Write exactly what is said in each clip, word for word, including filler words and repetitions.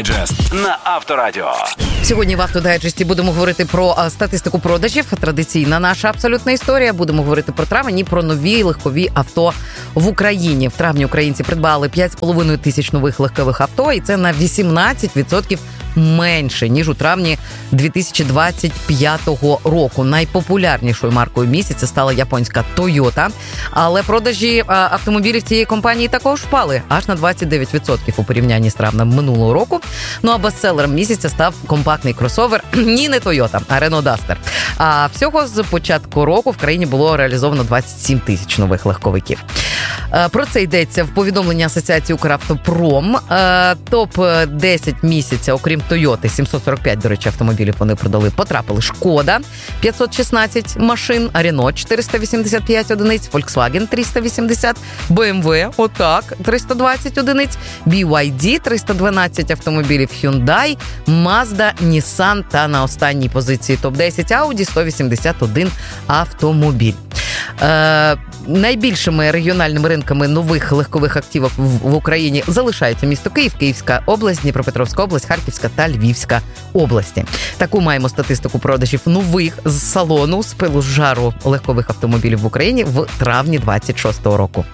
Автодайджест на Авторадіо. Сьогодні в Автодайджесті будемо говорити про статистику продажів. Традиційна наша абсолютна історія. Будемо говорити про травень і про нові легкові авто в Україні. В травні українці придбали п'ять з половиною тисяч нових легкових авто, і це на вісімнадцять відсотків менше, ніж у травні дві тисячі двадцять п'ятого року. Найпопулярнішою маркою місяця стала японська Toyota, але продажі автомобілів цієї компанії також впали аж на двадцять дев'ять відсотків у порівнянні з травнем минулого року. Ну а бестселером місяця став компактний кросовер ні не Toyota, а Renault Duster. А всього з початку року в країні було реалізовано двадцять сім тисяч нових легковиків. Про це йдеться в повідомленні Асоціації Укравтопром. топ десять місяця, окрім Toyota, сімсот сорок п'ять, до речі, автомобілів вони продали, потрапили Шкода, п'ятсот шістнадцять машин, Renault, чотириста вісімдесят п'ять одиниць, Volkswagen, триста вісімдесят, бі ем дабл ю, отак, триста двадцять одиниць, бі вай ді, триста дванадцять автомобілів, Hyundai, Mazda, Nissan та на останній позиції топ десять Audi, сто вісімдесят один автомобіль. Е, найбільшими регіональними ринками нових легкових автівок в, в Україні залишаються місто Київ, Київська область, Дніпропетровська область, Харківська та Львівська області. Таку маємо статистику продажів нових з салону з пилу з жару легкових автомобілів в Україні в травні двадцять шостого року.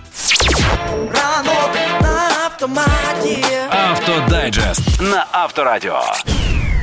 Автодайджест на Авторадіо.